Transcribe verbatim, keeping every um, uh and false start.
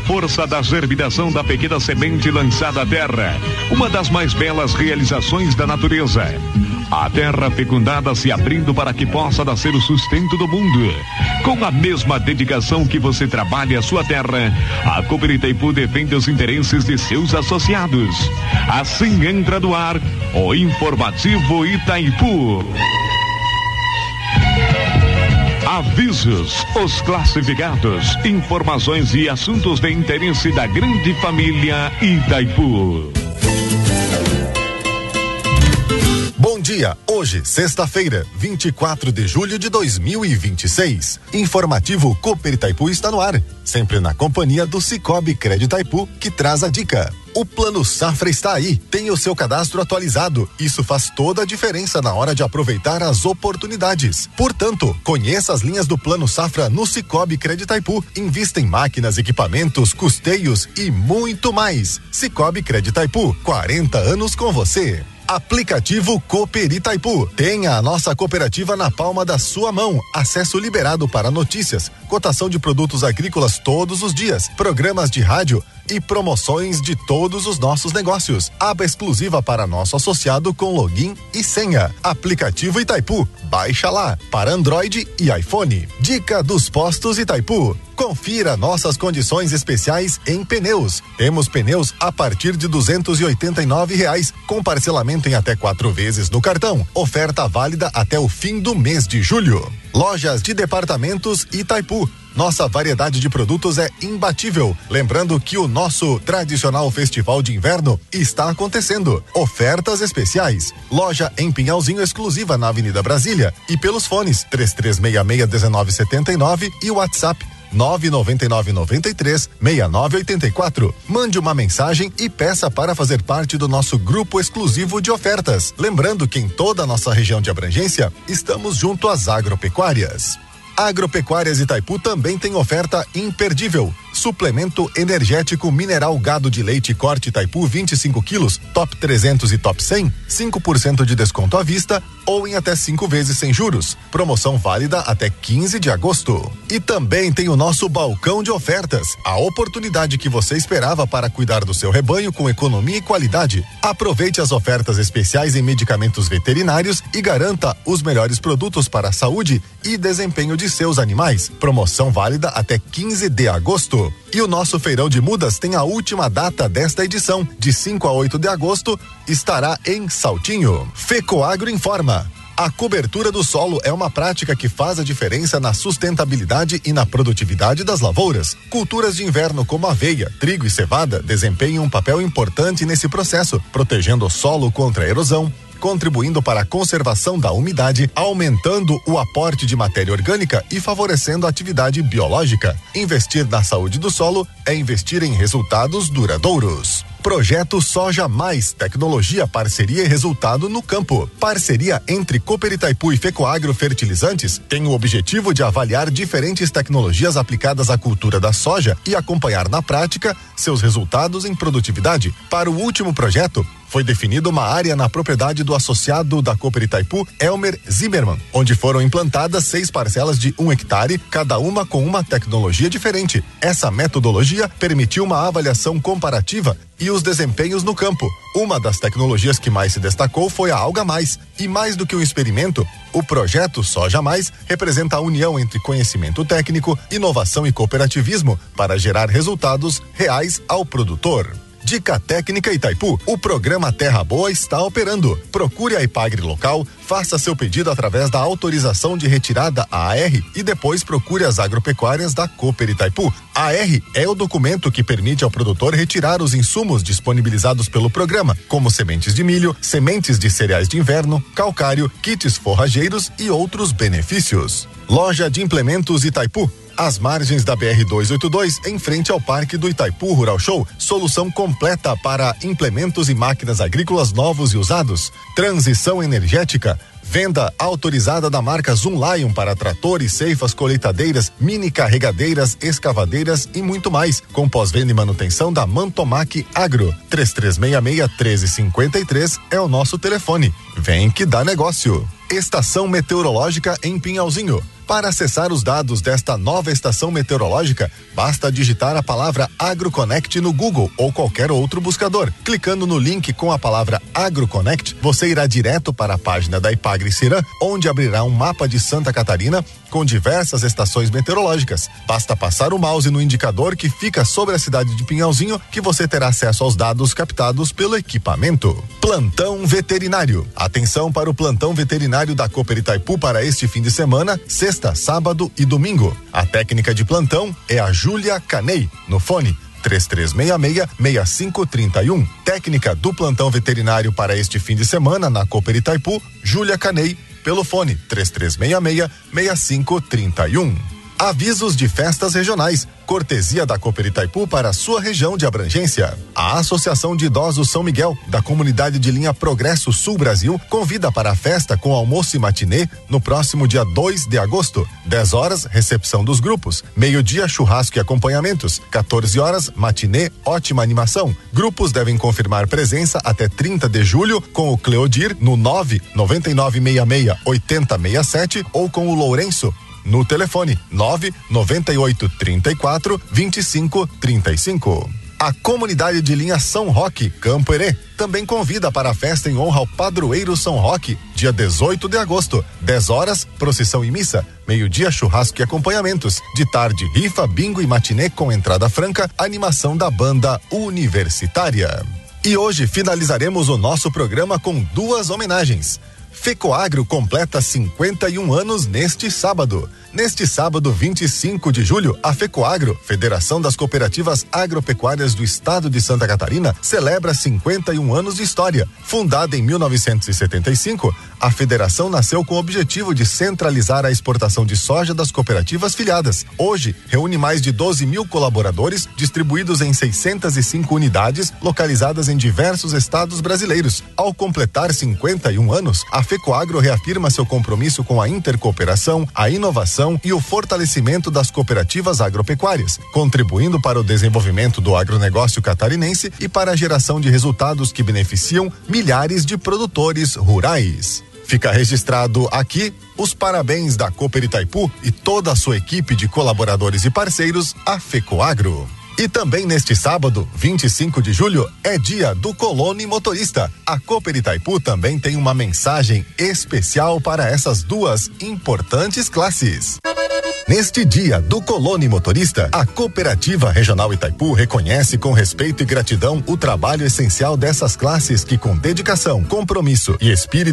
força da germinação da pequena semente lançada à terra, uma das mais belas realizações da natureza. A terra fecundada se abrindo para que possa nascer o sustento do mundo. Com a mesma dedicação que você trabalha a sua terra, a Cooper Itaipu defende os interesses de seus associados. Assim entra no ar o Informativo Itaipu. Avisos, os classificados, informações e assuntos de interesse da grande família Itaipu. Bom dia, hoje, sexta-feira, vinte e quatro de julho de dois mil e vinte e seis. Informativo Cooper Itaipu está no ar, sempre na companhia do Cicobi Crédito Itaipu, que traz a dica. O Plano Safra está aí, tem o seu cadastro atualizado. Isso faz toda a diferença na hora de aproveitar as oportunidades. Portanto, conheça as linhas do Plano Safra no Cicobi Crédito Itaipu. Invista em máquinas, equipamentos, custeios e muito mais. Cicobi Crédito Itaipu, quarenta anos com você. Aplicativo Cooper Itaipu. Tenha a nossa cooperativa na palma da sua mão. Acesso liberado para notícias, cotação de produtos agrícolas todos os dias, programas de rádio e promoções de todos os nossos negócios. Aba exclusiva para nosso associado com login e senha. Aplicativo Itaipu. Baixa lá para Android e iPhone. Dica dos postos Itaipu. Confira nossas condições especiais em pneus. Temos pneus a partir de duzentos e oitenta e nove reais, com parcelamento em até quatro vezes no cartão. Oferta válida até o fim do mês de julho. Lojas de departamentos Itaipu. Nossa variedade de produtos é imbatível. Lembrando que o nosso tradicional festival de inverno está acontecendo. Ofertas especiais. Loja em Pinhalzinho exclusiva na Avenida Brasília e pelos fones três três seis seis, um nove sete nove e o WhatsApp nove nove nove nove três, seis nove oito quatro. Mande uma mensagem e peça para fazer parte do nosso grupo exclusivo de ofertas. Lembrando que em toda a nossa região de abrangência, estamos junto às agropecuárias. Agropecuárias Itaipu também tem oferta imperdível. Suplemento energético mineral gado de leite corte Itaipu vinte e cinco quilos, top trezentos e top cem, cinco por cento de desconto à vista ou em até cinco vezes sem juros. Promoção válida até quinze de agosto. E também tem o nosso balcão de ofertas, a oportunidade que você esperava para cuidar do seu rebanho com economia e qualidade. Aproveite as ofertas especiais em medicamentos veterinários e garanta os melhores produtos para a saúde e desempenho de seus animais. Promoção válida até quinze de agosto. E o nosso feirão de mudas tem a última data desta edição, de cinco a oito de agosto, estará em Saltinho. Fecoagro informa. A cobertura do solo é uma prática que faz a diferença na sustentabilidade e na produtividade das lavouras. Culturas de inverno como aveia, trigo e cevada desempenham um papel importante nesse processo, protegendo o solo contra a erosão, contribuindo para a conservação da umidade, aumentando o aporte de matéria orgânica e favorecendo a atividade biológica. Investir na saúde do solo é investir em resultados duradouros. Projeto Soja Mais, tecnologia, parceria e resultado no campo. Parceria entre Cooper Itaipu e Fecoagro Fertilizantes tem o objetivo de avaliar diferentes tecnologias aplicadas à cultura da soja e acompanhar na prática seus resultados em produtividade. Para o último projeto, foi definida uma área na propriedade do associado da Cooper Itaipu, Elmer Zimmermann, onde foram implantadas seis parcelas de um hectare, cada uma com uma tecnologia diferente. Essa metodologia permitiu uma avaliação comparativa e os desempenhos no campo. Uma das tecnologias que mais se destacou foi a Alga Mais. E mais do que um experimento, o projeto Soja Mais representa a união entre conhecimento técnico, inovação e cooperativismo para gerar resultados reais ao produtor. Dica Técnica Itaipu, o programa Terra Boa está operando. Procure a Ipagre local, faça seu pedido através da autorização de retirada A R e depois procure as agropecuárias da Cooper Itaipu. A R é o documento que permite ao produtor retirar os insumos disponibilizados pelo programa, como sementes de milho, sementes de cereais de inverno, calcário, kits forrageiros e outros benefícios. Loja de Implementos Itaipu, às margens da B R duzentos e oitenta e dois, em frente ao Parque do Itaipu Rural Show. Solução completa para implementos e máquinas agrícolas novos e usados. Transição energética. Venda autorizada da marca Zoom Lion para tratores, ceifas, colheitadeiras, mini carregadeiras, escavadeiras e muito mais. Com pós-venda e manutenção da Mantomac Agro. três três seis seis, um três cinco três é o nosso telefone. Vem que dá negócio. Estação Meteorológica em Pinhalzinho. Para acessar os dados desta nova estação meteorológica, basta digitar a palavra AgroConnect no Google ou qualquer outro buscador. Clicando no link com a palavra AgroConnect, você irá direto para a página da Ipagre-Ciran, onde abrirá um mapa de Santa Catarina com diversas estações meteorológicas. Basta passar o mouse no indicador que fica sobre a cidade de Pinhalzinho, que você terá acesso aos dados captados pelo equipamento. Plantão veterinário. Atenção para o plantão veterinário da Cooper Itaipu para este fim de semana, sexta, sábado e domingo. A técnica de plantão é a Júlia Canei, no fone três três seis seis, seis cinco três um. Técnica do plantão veterinário para este fim de semana na Cooper Itaipu, Júlia Canei, pelo fone três três seis seis, seis cinco três um. Avisos de festas regionais, cortesia da Cooper Itaipu para a sua região de abrangência. A Associação de Idosos São Miguel, da comunidade de linha Progresso Sul Brasil, convida para a festa com almoço e matinê no próximo dia dois de agosto. dez horas, recepção dos grupos. Meio-dia, churrasco e acompanhamentos. quatorze horas, matinê, ótima animação. Grupos devem confirmar presença até trinta de julho com o Cleodir no nove nove nove seis seis oito zero seis sete ou com o Lourenço no telefone nove nove oito três quatro, dois cinco três cinco. A comunidade de linha São Roque, Campo Herê, também convida para a festa em honra ao padroeiro São Roque, dia dezoito de agosto, dez horas, procissão e missa, meio-dia, churrasco e acompanhamentos, de tarde, rifa, bingo e matinê com entrada franca, animação da banda universitária. E hoje finalizaremos o nosso programa com duas homenagens. Fecoagro completa cinquenta e um anos neste sábado. Neste sábado, vinte e cinco de julho, a Fecoagro, Federação das Cooperativas Agropecuárias do Estado de Santa Catarina, celebra cinquenta e um anos de história. Fundada em mil novecentos e setenta e cinco, a federação nasceu com o objetivo de centralizar a exportação de soja das cooperativas filiadas. Hoje, reúne mais de doze mil colaboradores, distribuídos em seiscentas e cinco unidades, localizadas em diversos estados brasileiros. Ao completar cinquenta e um anos, a Fecoagro reafirma seu compromisso com a intercooperação, a inovação e o fortalecimento das cooperativas agropecuárias, contribuindo para o desenvolvimento do agronegócio catarinense e para a geração de resultados que beneficiam milhares de produtores rurais. Fica registrado aqui os parabéns da Cooper Itaipu e toda a sua equipe de colaboradores e parceiros, a Fecoagro. E também neste sábado, vinte e cinco de julho, é dia do Colono Motorista. A Cooper Itaipu também tem uma mensagem especial para essas duas importantes classes. Neste dia do Colono Motorista, a Cooperativa Regional Itaipu reconhece com respeito e gratidão o trabalho essencial dessas classes que, com dedicação, compromisso e espírito